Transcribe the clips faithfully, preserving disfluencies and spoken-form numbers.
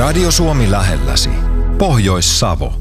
Radio Suomi lähelläsi. Pohjois-Savo.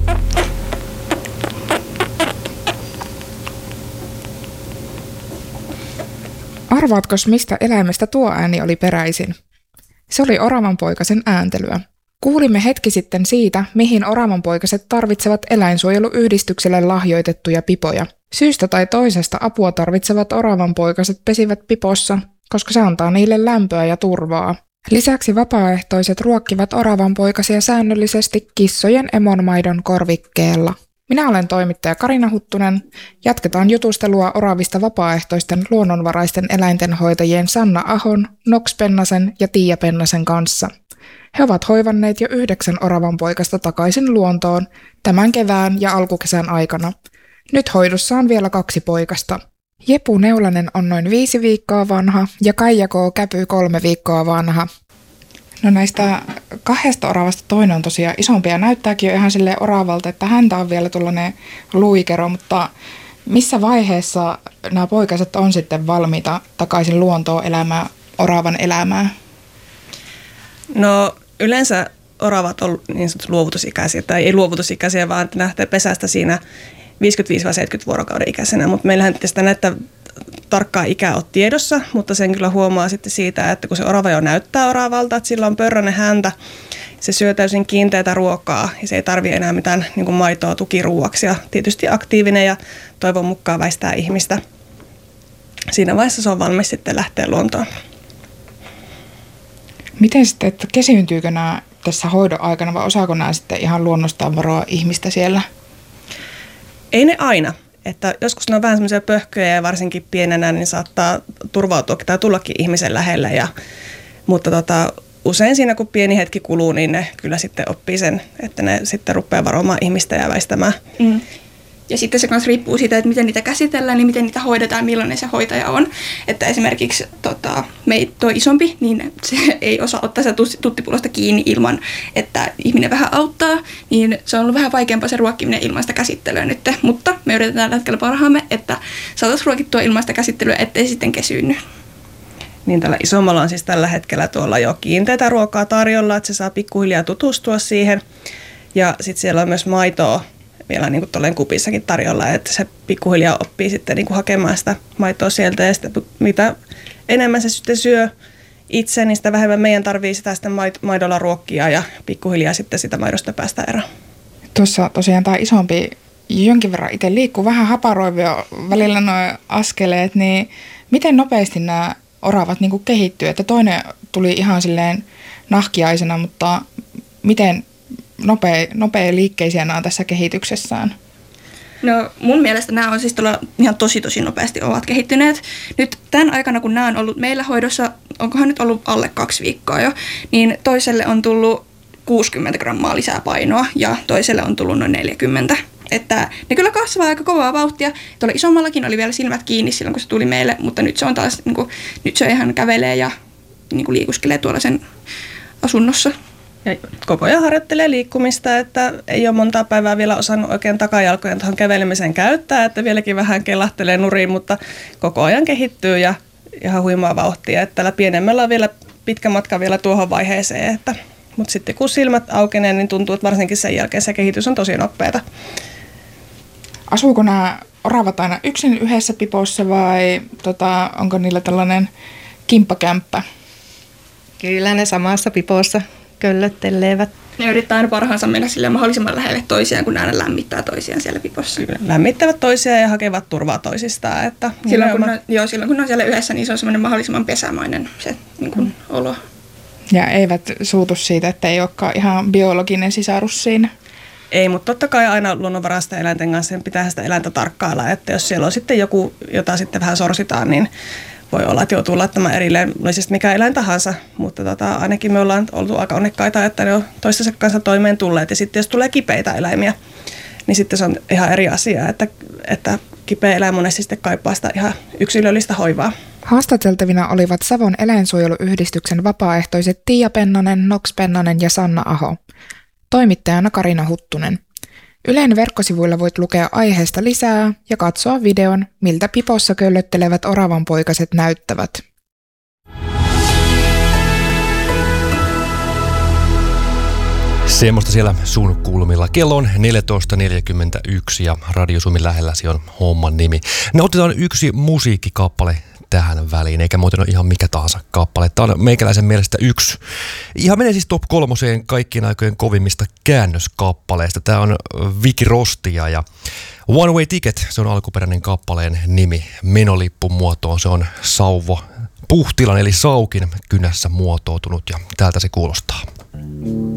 Arvaatko, mistä eläimestä tuo ääni oli peräisin? Se oli oravanpoikasen ääntelyä. Kuulimme hetki sitten siitä, mihin oravanpoikaset tarvitsevat eläinsuojeluyhdistykselle lahjoitettuja pipoja. Syystä tai toisesta apua tarvitsevat oravanpoikaset pesivät pipossa, koska se antaa niille lämpöä ja turvaa. Lisäksi vapaaehtoiset ruokkivat oravanpoikasia säännöllisesti kissojen emonmaidon korvikkeella. Minä olen toimittaja Karina Huttunen. Jatketaan jutustelua oravista vapaaehtoisten luonnonvaraisten eläintenhoitajien Sanna Ahon, Nox Pennasen ja Tiia Pennasen kanssa. He ovat hoivanneet jo yhdeksän oravanpoikasta takaisin luontoon tämän kevään ja alkukesän aikana. Nyt hoidossa on vielä kaksi poikasta. Jepu Neulanen on noin viisi viikkoa vanha ja Kaija K. Käpy kolme viikkoa vanha. No näistä kahdesta oravasta toinen on tosiaan isompi ja näyttääkin jo ihan silleen oravalta, että häntä on vielä tuollainen luikero, mutta missä vaiheessa nämä poikaset on sitten valmiita takaisin luontoon elämään oravan elämää? No yleensä oravat on niin sanotusti luovutusikäisiä, tai ei luovutusikäisiä, vaan että lähtee pesästä siinä viisikymmentäviisi seitsemänkymmentä vuorokauden ikäisenä, mutta meillähän sitä näyttää tarkkaa ikää ole tiedossa, mutta sen kyllä huomaa sitten siitä, että kun se orava jo näyttää oravalta, että sillä on pörröinen häntä, se syö täysin kiinteätä ruokaa ja se ei tarvitse enää mitään niin kuin maitoa tukiruuaksi ja tietysti aktiivinen ja toivon mukaan väistää ihmistä. Siinä vaiheessa se on valmis sitten lähteä luontoon. Miten sitten, että kesyyntyykö nämä tässä hoidon aikana vai osaako nämä sitten ihan luonnostaan varoa ihmistä siellä? Ei ne aina. Että joskus ne on vähän semmoisia pöhköjä ja varsinkin pienenä niin saattaa turvautua tai tullakin ihmisen lähelle. Ja, mutta tota, usein siinä kun pieni hetki kuluu, niin ne kyllä sitten oppii sen, että ne sitten rupeaa varoamaan ihmistä ja väistämään. Mm. Ja sitten se myös riippuu siitä, että miten niitä käsitellään, niin miten niitä hoidetaan, millainen se hoitaja on. Että esimerkiksi tota, me tuo isompi, niin se ei osaa ottaa sitä tuttipullosta kiinni ilman, että ihminen vähän auttaa. Niin se on ollut vähän vaikeampaa se ruokkiminen ilman sitä käsittelyä nyt. Mutta me yritetään tällä hetkellä parhaamme, että saataisiin ruokittua ilman sitä käsittelyä, ettei se sitten kesyynny. Niin tällä isommalla on siis tällä hetkellä tuolla jo kiinteätä ruokaa tarjolla, että se saa pikkuhiljaa tutustua siihen. Ja sitten siellä on myös maitoa vielä niin kuin tuolleen kupissakin tarjolla, että se pikkuhiljaa oppii sitten niin kuin hakemaan sitä maitoa sieltä ja sitten mitä enemmän se sitten syö itse, niin sitä vähemmän meidän tarvii sitä sitten maidolla ruokkia ja pikkuhiljaa sitten sitä maidosta päästä eroon. Tuossa tosiaan tämä isompi jonkin verran itse liikkuu, vähän haparoivia välillä nuo askeleet, niin miten nopeasti nämä oravat niin kuin kehittyy? Että toinen tuli ihan silleen nahkiaisena, mutta miten nopea, nopea liikkeisiä nämä on tässä kehityksessään? No mun mielestä nämä on siis tuolla ihan tosi tosi nopeasti ovat kehittyneet. Nyt tämän aikana, kun nämä on ollut meillä hoidossa, onkohan nyt ollut alle kaksi viikkoa jo, niin toiselle on tullut kuusikymmentä grammaa lisää painoa ja toiselle on tullut noin neljäkymmentä. Että ne kyllä kasvaa aika kovaa vauhtia. Tuolla isommallakin oli vielä silmät kiinni silloin, kun se tuli meille, mutta nyt se on taas, niin kuin, nyt se ihan kävelee ja niin kuin liikuskelee tuolla sen asunnossa. Ja koko ajan harjoittelee liikkumista, että ei ole montaa päivää vielä osannut oikein takajalkojen tuohon kävelemiseen käyttää, että vieläkin vähän kelahtelee nuriin, mutta koko ajan kehittyy ja ihan huimaa vauhtia. Että tällä pienemmällä on vielä pitkä matka vielä tuohon vaiheeseen, että, mutta sitten kun silmät aukenee, niin tuntuu, että varsinkin sen jälkeen se kehitys on tosi nopeata. Asuuko nämä oravat aina yksin yhdessä pipossa vai tota, onko niillä tällainen kimppakämppä? Kyllä ne samassa pipossa köllöttelevät. Ne yrittää aina parhaansa mennä sille mahdollisimman lähelle toisiaan, kun ne aina lämmittää toisiaan siellä pipossa. Kyllä, lämmittävät toisiaan ja hakevat turvaa toisistaan. Että silloin, kun ne, joo, silloin kun ne on siellä yhdessä, niin se on semmoinen mahdollisimman pesämainen se niin kuin, mm. olo. Ja eivät suutu siitä, että ei olekaan ihan biologinen sisarus siinä. Ei, mutta totta kai aina luonnonvaraisten eläinten kanssa pitää sitä eläintä tarkkailla, että jos siellä on sitten joku, jota sitten vähän sorsitaan, niin voi olla, että joutuu laittamaan erilleen, oli siis mikä eläin tahansa, mutta tota, ainakin me ollaan oltu aika onnekkaita, että ne on toistensa kanssa toimeen tulleet. Ja sitten jos tulee kipeitä eläimiä, niin sitten se on ihan eri asia, että, että kipeä eläin monesti sitten kaipaa sitä ihan yksilöllistä hoivaa. Haastateltavina olivat Savon eläinsuojeluyhdistyksen vapaaehtoiset Tiia Pennanen, Nox Pennanen ja Sanna Aho. Toimittajana Karina Huttunen. Ylen verkkosivuilla voit lukea aiheesta lisää ja katsoa videon, miltä pipossa köllöttelevät oravanpoikaset näyttävät. Semmoista siellä sun kulmilla. Kello on neljätoista neljäkymmentäyksi ja Radio Suomi lähelläsi on homman nimi. Ne otetaan yksi musiikkikappale tähän väliin, eikä muuten ole ihan mikä tahansa kappale. Tämä on meikäläisen mielestä yksi. Ihan menee siis top kolmoseen kaikkien aikojen kovimmista käännöskappaleista. Tämä on Viki Rostia ja One Way Ticket, se on alkuperäinen kappaleen nimi. Menolippu muotoon, se on Sauvo Puhtilan eli Saukin kynässä muotoutunut ja täältä se kuulostaa.